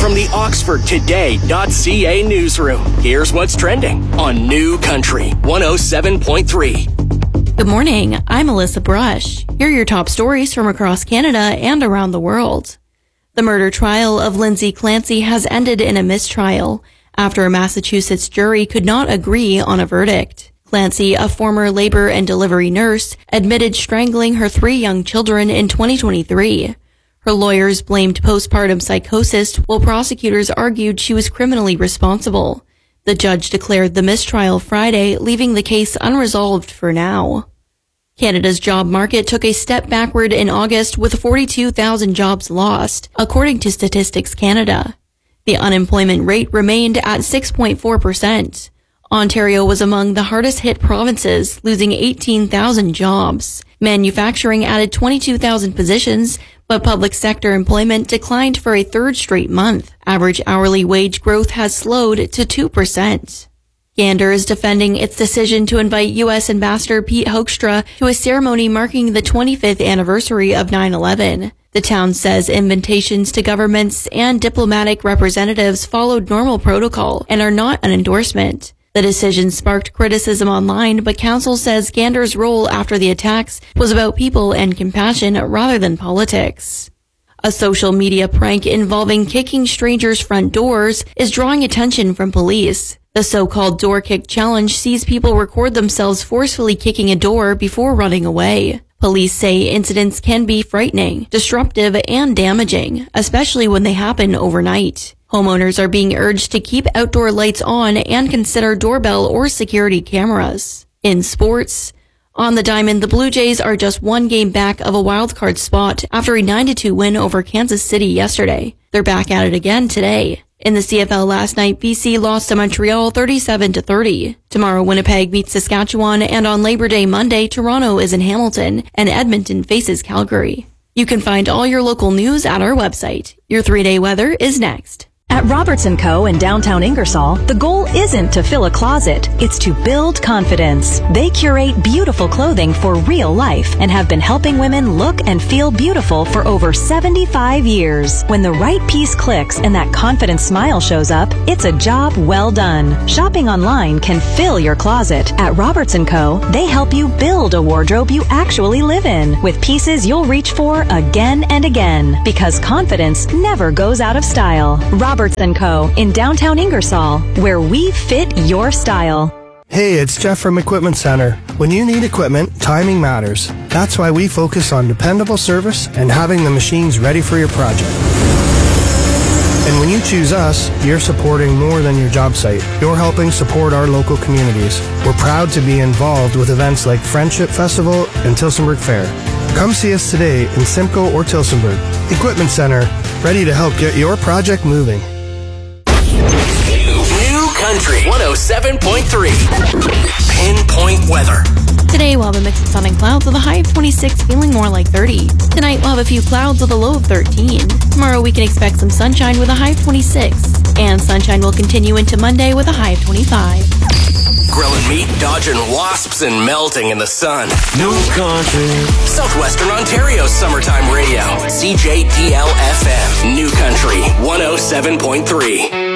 From the OxfordToday.ca newsroom, here's what's trending on New Country 107.3. Good morning, I'm Alyssa Brush. Here are your top stories from across Canada and around the world. The murder trial of Lindsay Clancy has ended in a mistrial after a Massachusetts jury could not agree on a verdict. Clancy, a former labor and delivery nurse, admitted strangling her 3 young children in 2023. Her lawyers blamed postpartum psychosis, while prosecutors argued she was criminally responsible. The judge declared the mistrial Friday, leaving the case unresolved for now. Canada's job market took a step backward in August with 42,000 jobs lost, according to Statistics Canada. The unemployment rate remained at 6.4%. Ontario was among the hardest hit provinces, losing 18,000 jobs. Manufacturing added 22,000 positions, but public sector employment declined for a third straight month. Average hourly wage growth has slowed to 2%. Gander is defending its decision to invite U.S. Ambassador Pete Hoekstra to a ceremony marking the 25th anniversary of 9/11. The town says invitations to governments and diplomatic representatives followed normal protocol and are not an endorsement. The decision sparked criticism online, but council says Gander's role after the attacks was about people and compassion rather than politics. A social media prank involving kicking strangers' front doors is drawing attention from police. The so-called door kick challenge sees people record themselves forcefully kicking a door before running away. Police say incidents can be frightening, disruptive, and damaging, especially when they happen overnight. Homeowners are being urged to keep outdoor lights on and consider doorbell or security cameras. In sports, on the diamond, the Blue Jays are just 1 game back of a wildcard spot after a 9-2 win over Kansas City yesterday. They're back at it again today. In the CFL last night, BC lost to Montreal 37-30. Tomorrow, Winnipeg meets Saskatchewan, and on Labor Day Monday, Toronto is in Hamilton, and Edmonton faces Calgary. You can find all your local news at our website. Your 3-day weather is next. At Roberts & Co. in downtown Ingersoll, the goal isn't to fill a closet, it's to build confidence. They curate beautiful clothing for real life and have been helping women look and feel beautiful for over 75 years. When the right piece clicks and that confident smile shows up, it's a job well done. Shopping online can fill your closet. At Roberts & Co., they help you build a wardrobe you actually live in, with pieces you'll reach for again and again, because confidence never goes out of style. Roberts & Co. in downtown Ingersoll, where we fit your style. Hey, it's Jeff from Equipment Center. When you need equipment, timing matters. That's why we focus on dependable service and having the machines ready for your project. And when you choose us, you're supporting more than your job site. You're helping support our local communities. We're proud to be involved with events like Friendship Festival and Tillsonburg Fair. Come see us today in Simcoe or Tillsonburg. Equipment Center, ready to help get your project moving. New Country 107.3. Pinpoint weather. Today we'll have a mix of sun and clouds with a high of 26, feeling more like 30. Tonight we'll have a few clouds with a low of 13. Tomorrow we can expect some sunshine with a high of 26. And sunshine will continue into Monday with a high of 25. Grilling meat, dodging wasps, and melting in the sun. New Country. Southwestern Ontario's summertime radio. CJDL-FM. New Country 107.3.